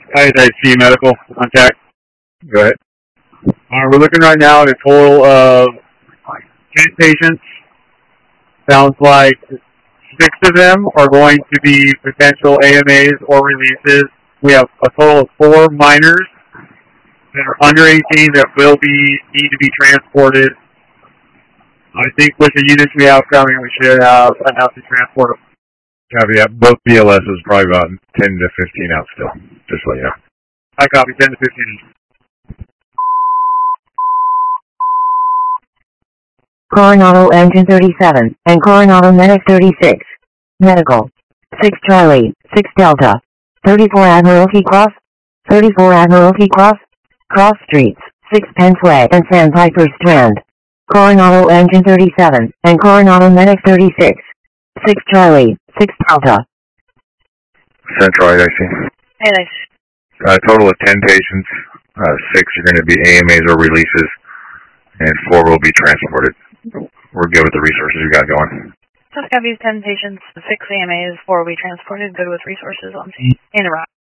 ISIC medical contact. Go ahead. We're looking right now at a total of 10 patients. Sounds like 6 of them are going to be potential AMAs or releases. We have a total of 4 minors that are under 18 that will need to be transported. I think with the units we have coming, we should have enough to transport them. Copy that. Both BLS is probably about 10 to 15 out still. Just so you know. I copy 10 to 15. Coronado Engine 37 and Coronado Medic 36. Medical. 6 Charlie, 6 Delta. 34 Admiralty Cross. 34 Admiralty Cross. Cross Streets, 6 Pensway and Sandpiper Strand. Coronado Engine 37 and Coronado Medic 36. 6 Charlie, 6 Delta. Central IIC. Hey, nice. Total of 10 patients. 6 are going to be AMAs or releases, and 4 will be transported. We're good with the resources we got going. Tough Copy 10 patients, 6 AMAs, 4 will be transported. Good with resources on scene. In a rock.